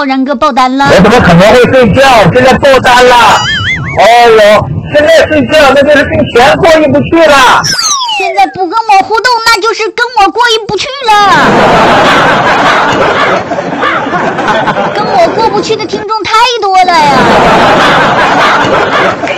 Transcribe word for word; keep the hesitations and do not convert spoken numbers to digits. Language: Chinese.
觉，然哥爆单了。 我怎么可能会睡觉？现在爆单了。哦哟，现在睡觉那就是跟钱过意不去了。 现在不跟我互动，那就是跟我过意不去了。跟我过不去的听众太多了呀。